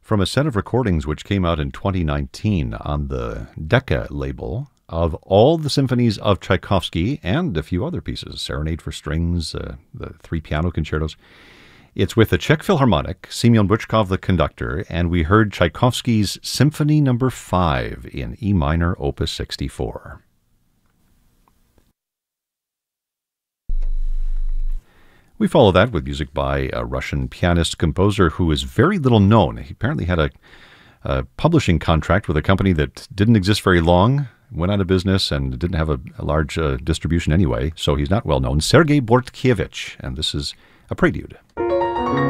from a set of recordings which came out in 2019 on the Decca label of all the symphonies of Tchaikovsky and a few other pieces, Serenade for Strings, the 3 piano concertos. It's with the Czech Philharmonic, Semyon Bychkov the conductor, and we heard Tchaikovsky's Symphony No. 5 in E minor, Opus 64. We follow that with music by a Russian pianist-composer who is very little known. He apparently had a publishing contract with a company that didn't exist very long, went out of business, and didn't have a large distribution anyway, so he's not well known. Sergei Bortkiewicz, and this is a prelude.